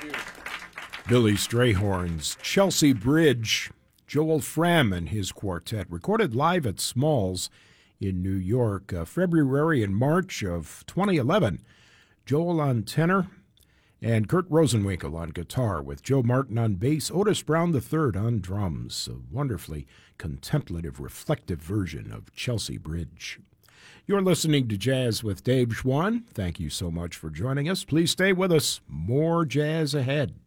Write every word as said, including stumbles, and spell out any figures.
Billy Strayhorn's Chelsea Bridge. Joel Fram and his quartet, recorded live at Smalls in New York, uh, February and March of twenty eleven. Joel on tenor and Kurt Rosenwinkel on guitar, with Joe Martin on bass, Otis Brown the third on drums. A wonderfully contemplative, reflective version of Chelsea Bridge. You're listening to Jazz with Dave Schwann. Thank you so much for joining us. Please stay with us. More jazz ahead.